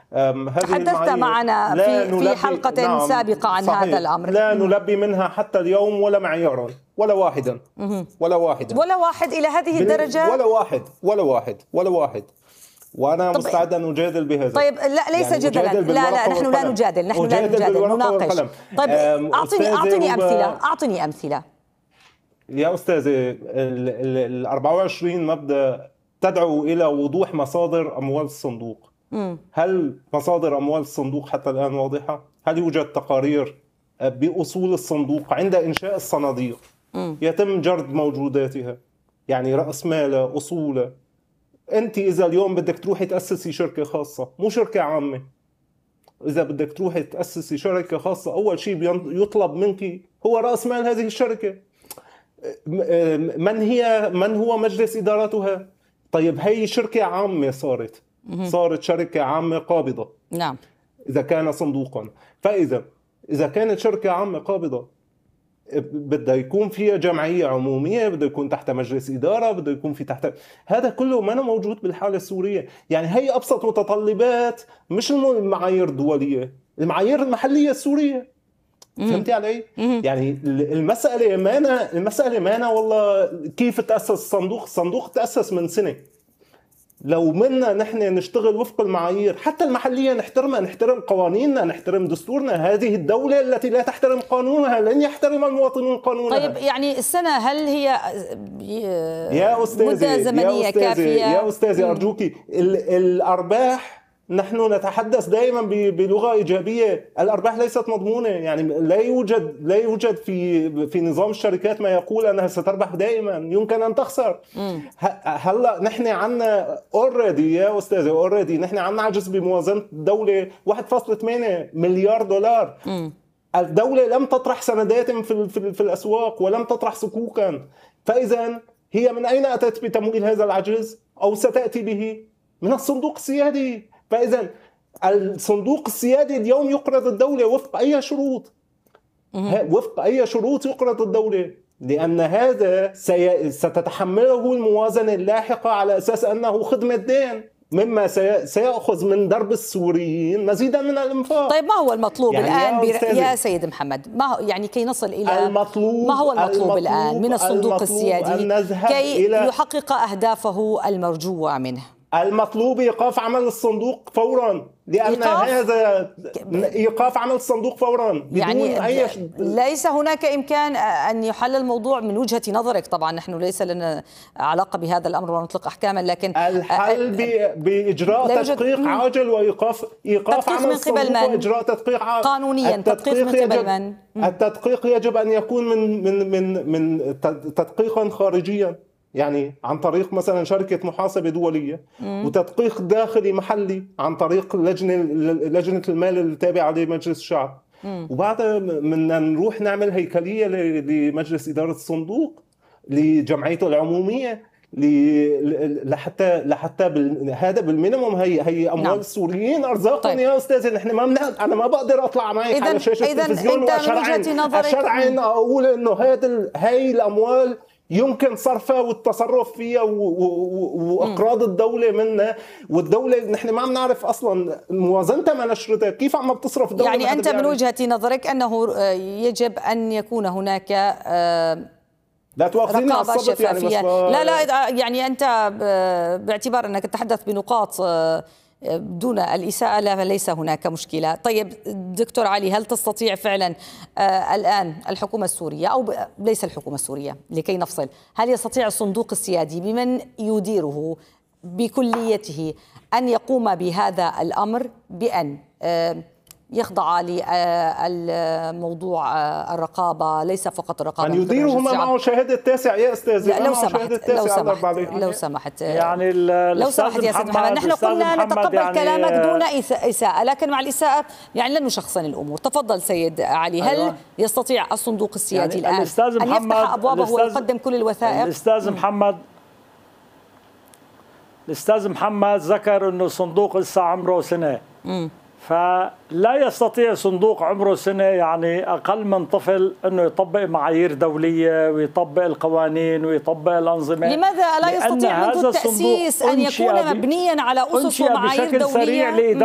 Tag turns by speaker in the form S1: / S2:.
S1: تحدثت معنا في حلقة سابقة عن
S2: صحيح.
S1: هذا الأمر.
S2: لا نلبي منها حتى اليوم ولا معيارا ولا واحدا ولا واحد
S1: إلى هذه الدرجة،
S2: ولا واحد. وأنا مستعد أن أجادل بهذا.
S1: طيب لا ليس جدلا، لا نحن لا نجادل، نناقش. طيب أعطني أمثلة
S2: يا أستاذي. ال 24 مبدأ تدعو إلى وضوح مصادر أموال الصندوق. هل مصادر أموال الصندوق حتى الآن واضحة؟ هل يوجد تقارير بأصول الصندوق عند إنشاء الصناديق؟ يتم جرد موجوداتها، يعني رأس مال، أصول. أنت إذا اليوم بدك تروحي تأسسي شركة خاصة، مو شركة عامة، إذا بدك تروحي تأسسي شركة خاصة أول شيء يطلب منك هو رأس مال هذه الشركة. من هو مجلس إدارتها؟ طيب هي شركة عامة صارت شركة عامة قابضة.
S1: نعم.
S2: إذا كان صندوقا، إذا كانت شركة عامة قابضة بده يكون فيها جمعية عمومية، بده يكون تحت مجلس إدارة، بده يكون في تحت. هذا كله ما موجود بالحالة السورية. يعني هي أبسط متطلبات، مش المعايير الدولية، المعايير المحلية السورية. فهمتي علي؟ يعني المسألة مانا والله كيف تأسس الصندوق تأسس من سنة. لو منا نحن نشتغل وفق المعايير حتى المحلية، نحترم قوانيننا، نحترم دستورنا. هذه الدولة التي لا تحترم قانونها لن يحترم المواطنون قانونها.
S1: طيب يعني السنة هل هي
S2: يا أستاذي
S1: مدة زمنية كافية؟
S2: يا أستاذي أرجوكي، الأرباح نحن نتحدث دائما بلغة إيجابية. الأرباح ليست مضمونة. يعني لا يوجد في نظام الشركات ما يقول أنها ستربح دائما، يمكن أن تخسر. هلا نحن عنا يا أستاذي نحن عنا عجز بموازنة الدولة 1.8 مليار دولار. الدولة لم تطرح سندات في الأسواق ولم تطرح صكوكا. فإذا هي من أين أتت بتمويل هذا العجز؟ أو ستأتي به من الصندوق السيادي. فإذا الصندوق السيادي اليوم يقرض الدولة وفق أي شروط؟ وفق أي شروط يقرض الدولة؟ لأن هذا ستتحمله الموازنة اللاحقة على أساس أنه خدمة دين، مما سيأخذ من درب السوريين مزيدا من الإنفاق.
S1: طيب ما هو المطلوب الآن يا سيد محمد؟ ما هو يعني كي نصل إلى ما هو المطلوب الآن من الصندوق السيادي كي يحقق أهدافه المرجوة منه؟
S2: المطلوب إيقاف عمل الصندوق فورا، لأن هذا إيقاف عمل الصندوق فورا بدون
S1: يعني ليس هناك إمكان أن يحل الموضوع من وجهة نظرك. طبعا نحن ليس لنا علاقة بهذا الأمر ونطلق أحكاما، لكن
S2: الحل بإجراء تدقيق عاجل وإيقاف عمل الصندوق وإجراء تدقيق
S1: قانونيا. تدقيق من قبل من؟
S2: التدقيق يجب أن يكون من تدقيقا خارجيا، يعني عن طريق مثلا شركة محاسبة دولية، وتدقيق داخلي محلي عن طريق لجنة المال التابعة لمجلس الشعب. وبعدها بدنا نروح نعمل هيكلية لمجلس إدارة الصندوق، لجمعيته العمومية، لحتى هذا بالمينيموم هي أموال
S1: نعم.
S2: السوريين أرزاقهم. طيب. يا أستاذ نحن أنا ما بقدر أطلع معك على شاشة التلفزيون وأشرعن أقول إنه هاي الأموال يمكن صرفها والتصرف فيها واقراض الدوله منها، والدوله نحن ما عم نعرف اصلا موازنتها ما نشرتها، كيف عم بتصرف الدوله.
S1: يعني انت من وجهه نظرك انه يجب ان يكون هناك
S2: لا تواخذيني على الصبت يعني
S1: لا يعني انت باعتبار انك تتحدث بنقاط دون الإساءة ليس هناك مشكلة. طيب دكتور علي، هل تستطيع فعلا الآن الحكومة السورية أو ليس الحكومة السورية لكي نفصل، هل يستطيع الصندوق السيادي بمن يديره بكليته أن يقوم بهذا الأمر بأن يخضع للموضوع الرقابة، ليس فقط الرقابة،
S2: أن يديره ما معه شهادة تاسع يا أستاذ.
S1: لو سمحت
S2: يعني
S1: لو سمحت يا سيد محمد، نحن قلنا نتقبل يعني كلامك دون إساءة، لكن مع الإساءة يعني لن نشخصن الأمور. تفضل سيد علي. هل يستطيع الصندوق السيادي
S3: يعني
S1: الآن أن يفتح أبوابه ويقدم كل الوثائق؟
S3: الأستاذ محمد ذكر أنه الصندوق لسه عمره سنة، فلا يستطيع صندوق عمره سنة، يعني أقل من طفل، أنه يطبق معايير دولية ويطبق القوانين ويطبق الأنظمة.
S1: لماذا لا يستطيع منذ التأسيس أن يكون مبنيا على أسس ومعايير دولية؟